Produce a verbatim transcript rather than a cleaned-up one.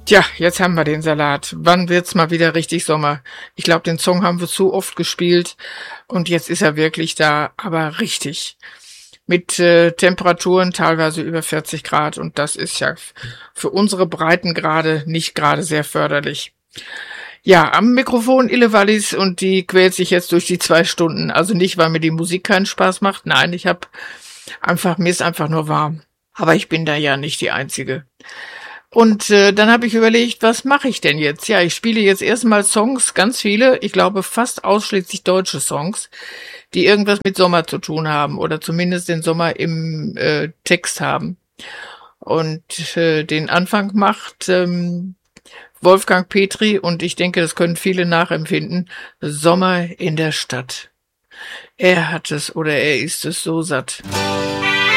Tja, jetzt haben wir den Salat. Wann wird's mal wieder richtig Sommer? Ich glaube, den Song haben wir zu oft gespielt und jetzt ist er wirklich da, aber richtig. Mit äh, Temperaturen teilweise über vierzig Grad und das ist ja für unsere Breitengrade nicht gerade sehr förderlich. Ja, am Mikrofon Ille Wallis und die quält sich jetzt durch die zwei Stunden. Also nicht, weil mir die Musik keinen Spaß macht. Nein, ich habe einfach, mir ist einfach nur warm. Aber ich bin da ja nicht die Einzige. Und äh, dann habe ich überlegt, was mache ich denn jetzt? Ja, ich spiele jetzt erstmal Songs, ganz viele, ich glaube fast ausschließlich deutsche Songs, die irgendwas mit Sommer zu tun haben oder zumindest den Sommer im äh, Text haben. Und äh, den Anfang macht ähm, Wolfgang Petri und ich denke, das können viele nachempfinden, Sommer in der Stadt. Er hat es oder er ist es so satt.